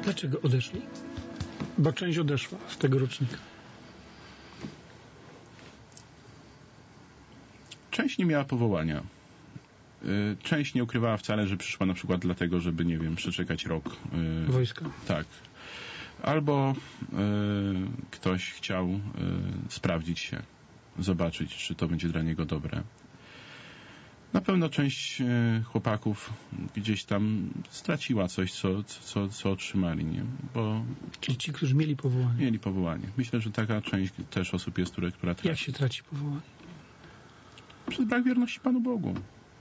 Dlaczego odeszli? Bo część odeszła z tego rocznika. Część nie miała powołania. Część nie ukrywała wcale, że przyszła na przykład dlatego, żeby, nie wiem, przeczekać rok. Wojska. Tak. Albo ktoś chciał sprawdzić się, zobaczyć, czy to będzie dla niego dobre. Na pewno część chłopaków gdzieś tam straciła coś, co otrzymali, nie? Bo Czyli ci, którzy mieli powołanie. mieli powołanie. Myślę, że taka część też osób jest, która traci. Jak się traci powołanie? Przez brak wierności Panu Bogu.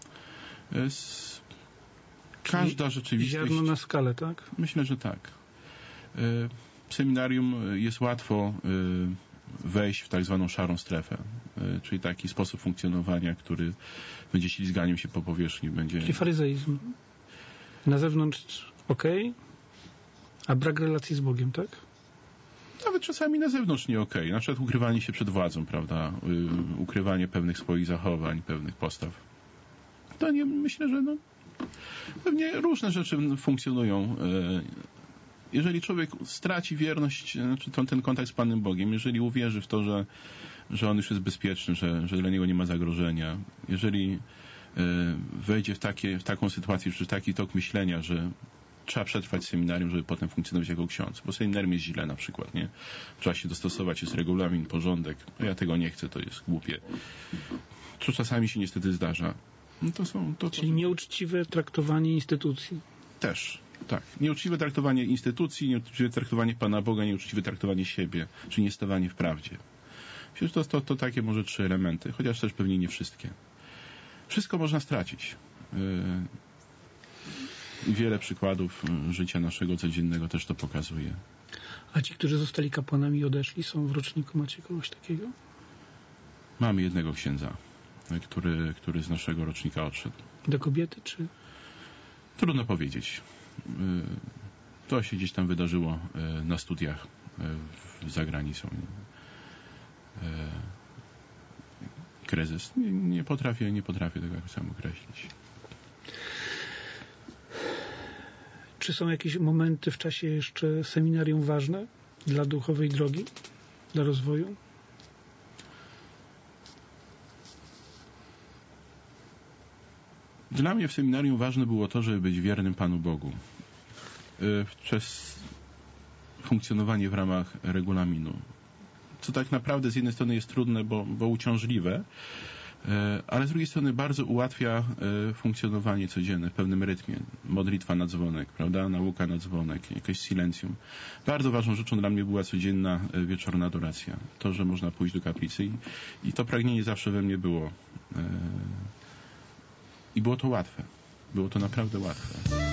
Każda rzeczywistość... Ziarno na skalę, tak? Myślę, że tak. W seminarium jest łatwo wejść w tak zwaną szarą strefę, czyli taki sposób funkcjonowania, który będzie ślizganiem się po powierzchni. Czyli faryzeizm. Na zewnątrz a brak relacji z Bogiem, tak? Nawet czasami na zewnątrz nie okej. Na przykład ukrywanie się przed władzą, prawda? Ukrywanie pewnych swoich zachowań, pewnych postaw. To nie, myślę, że pewnie różne rzeczy funkcjonują. Jeżeli człowiek straci wierność, znaczy ten kontakt z Panem Bogiem, jeżeli uwierzy w to, że On już jest bezpieczny, że dla niego nie ma zagrożenia, jeżeli wejdzie w taką sytuację, czy taki tok myślenia, że trzeba przetrwać seminarium, żeby potem funkcjonować jako ksiądz, bo seminarium jest źle na przykład, nie? Trzeba się dostosować, jest regulamin, porządek. No ja tego nie chcę, to jest głupie. Co czasami się niestety zdarza. No Czyli nieuczciwe traktowanie instytucji. Też, tak. Nieuczciwe traktowanie instytucji, nieuczciwe traktowanie Pana Boga, nieuczciwe traktowanie siebie, czy niestawanie w prawdzie. Myślę, że to takie może 3 elementy, chociaż też pewnie nie wszystkie. Wszystko można stracić. Wiele przykładów życia naszego codziennego też to pokazuje. A ci, którzy zostali kapłanami i odeszli, są w roczniku? Macie kogoś takiego? Mamy jednego księdza, który z naszego rocznika odszedł. Do kobiety, czy? Trudno powiedzieć. To się gdzieś tam wydarzyło na studiach za granicą. Kryzys. Nie potrafię tego jakoś sam określić. Czy są jakieś momenty w czasie jeszcze seminarium ważne dla duchowej drogi, dla rozwoju? Dla mnie w seminarium ważne było to, żeby być wiernym Panu Bogu. Przez funkcjonowanie w ramach regulaminu. Co tak naprawdę z jednej strony jest trudne, bo uciążliwe, ale z drugiej strony bardzo ułatwia funkcjonowanie codzienne w pewnym rytmie. Modlitwa na dzwonek, prawda? Nauka na dzwonek, jakieś silencjum. Bardzo ważną rzeczą dla mnie była codzienna wieczorna adoracja. To, że można pójść do kaplicy i to pragnienie zawsze we mnie było. I było to łatwe. Było to naprawdę łatwe.